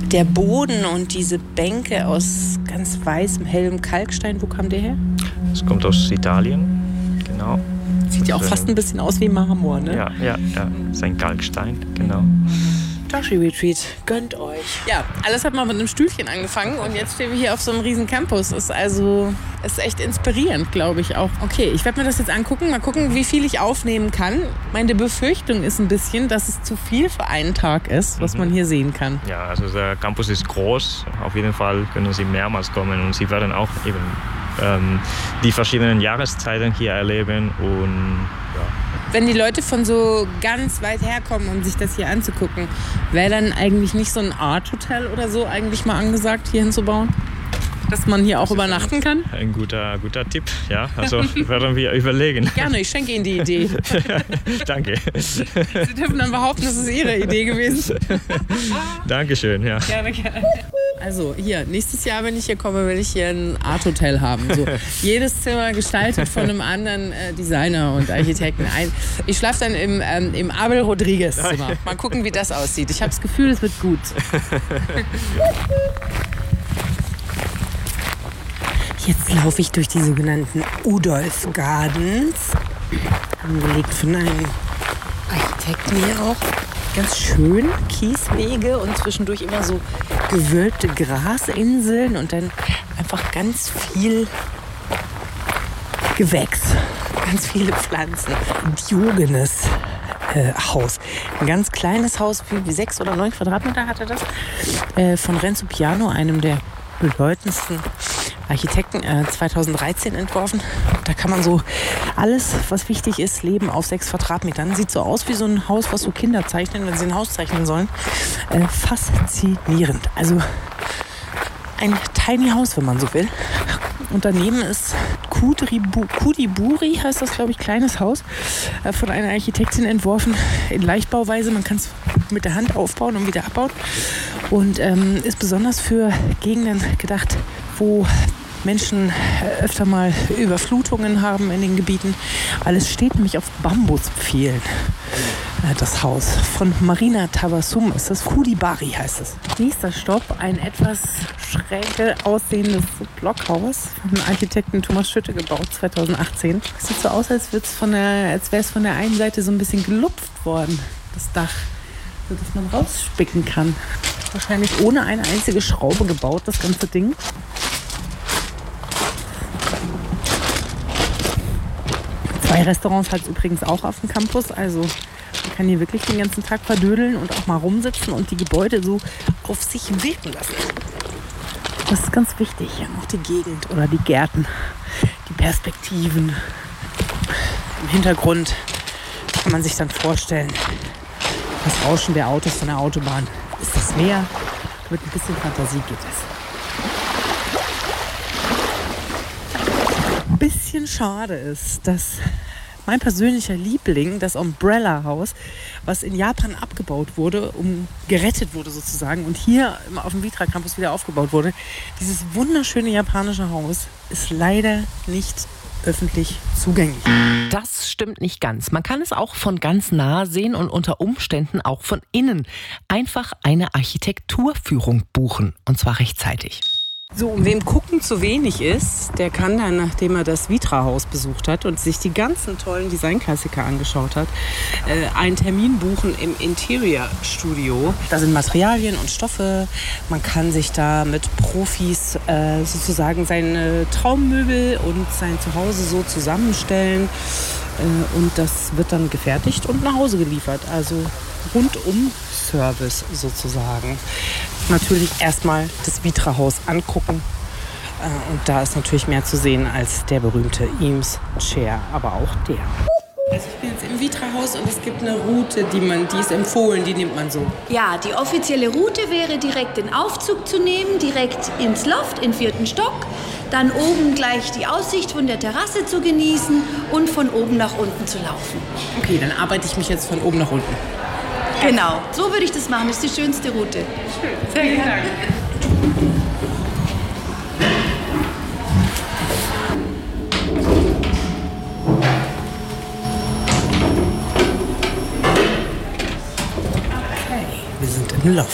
Der Boden und diese Bänke aus ganz weißem, hellem Kalkstein, wo kam der her? Das kommt aus Italien, genau. Sieht ja auch fast ein bisschen aus wie Marmor, ne? Ja, das ist ein Kalkstein, genau. Toshi Retreat, gönnt euch. Ja, alles hat mal mit einem Stühlchen angefangen und jetzt stehen wir hier auf so einem riesen Campus. Ist echt inspirierend, glaube ich auch. Okay, ich werde mir das jetzt angucken, mal gucken, wie viel ich aufnehmen kann. Meine Befürchtung ist ein bisschen, dass es zu viel für einen Tag ist, was man hier sehen kann. Ja, also der Campus ist groß. Auf jeden Fall können Sie mehrmals kommen und Sie werden auch eben die verschiedenen Jahreszeiten hier erleben und ja. Wenn die Leute von so ganz weit herkommen, um sich das hier anzugucken, wäre dann eigentlich nicht so ein Art-Hotel oder so eigentlich mal angesagt, hier hinzubauen? Dass man hier auch übernachten kann? Ein guter Tipp, ja. Also werden wir überlegen. Gerne, ich schenke Ihnen die Idee. Danke. Sie dürfen dann behaupten, das ist Ihre Idee gewesen. Dankeschön, ja. Gerne. Also hier, nächstes Jahr, wenn ich hier komme, will ich hier ein Art-Hotel haben. So, jedes Zimmer gestaltet von einem anderen Designer und Architekten. Ich schlafe dann im Abel Rodriguez Zimmer. Mal gucken, wie das aussieht. Ich habe das Gefühl, es wird gut. Jetzt laufe ich durch die sogenannten Udolph Gardens, angelegt von einem Architekten hier auch. Ganz schön, Kieswege und zwischendurch immer so gewölbte Grasinseln und dann einfach ganz viel Gewächs, ganz viele Pflanzen. Diogenes Haus. Ein ganz kleines Haus, wie 6 oder 9 Quadratmeter hatte das, von Renzo Piano, einem der bedeutendsten Architekten, 2013 entworfen. Da kann man so alles, was wichtig ist, leben auf 6 Quadratmetern. Sieht so aus wie so ein Haus, was so Kinder zeichnen, wenn sie ein Haus zeichnen sollen. Faszinierend. Also ein Tiny House, wenn man so will. Und daneben ist Kudiburi, heißt das, glaube ich, kleines Haus, von einer Architektin entworfen in Leichtbauweise. Man kann es mit der Hand aufbauen und wieder abbauen. Und ist besonders für Gegenden gedacht, wo Menschen öfter mal Überflutungen haben in den Gebieten. Alles steht nämlich auf Bambuspfählen. Das Haus von Marina Tabassum ist das. Kudibari heißt es. Nächster Stopp, ein etwas schräge aussehendes Blockhaus von Architekten Thomas Schütte gebaut, 2018. Sieht so aus, als wäre es von der einen Seite so ein bisschen gelupft worden, das Dach, sodass man rausspicken kann. Wahrscheinlich ohne eine einzige Schraube gebaut, das ganze Ding. Zwei Restaurants hat es übrigens auch auf dem Campus, also man kann hier wirklich den ganzen Tag verdödeln und auch mal rumsitzen und die Gebäude so auf sich wirken lassen. Das ist ganz wichtig, auch die Gegend oder die Gärten, die Perspektiven. Im Hintergrund kann man sich dann vorstellen, das Rauschen der Autos von der Autobahn. Ist das Meer? Mit ein bisschen Fantasie geht es. Ein bisschen schade ist, dass mein persönlicher Liebling, das Umbrella-Haus, was in Japan abgebaut wurde, gerettet wurde sozusagen und hier auf dem Vitra Campus wieder aufgebaut wurde, dieses wunderschöne japanische Haus ist leider nicht öffentlich zugänglich. Das stimmt nicht ganz. Man kann es auch von ganz nah sehen und unter Umständen auch von innen. Einfach eine Architekturführung buchen und zwar rechtzeitig. So, und wem gucken zu wenig ist, der kann dann, nachdem er das Vitra-Haus besucht hat und sich die ganzen tollen Designklassiker angeschaut hat, einen Termin buchen im Interior-Studio. Da sind Materialien und Stoffe. Man kann sich da mit Profis sozusagen seine Traummöbel und sein Zuhause so zusammenstellen. Und das wird dann gefertigt und nach Hause geliefert. Also rundum Service sozusagen. Natürlich erstmal das Vitra-Haus angucken. Und da ist natürlich mehr zu sehen als der berühmte Eames Chair, aber auch der. Also ich bin jetzt im Vitra-Haus und es gibt eine Route, die ist empfohlen, die nimmt man so. Ja, die offizielle Route wäre direkt den Aufzug zu nehmen, direkt ins Loft, in 4. Stock. Dann oben gleich die Aussicht von der Terrasse zu genießen und von oben nach unten zu laufen. Okay, dann arbeite ich mich jetzt von oben nach unten. Genau, so würde ich das machen. Das ist die schönste Route. Schön, sehr vielen Dank. Okay, wir sind im Loft.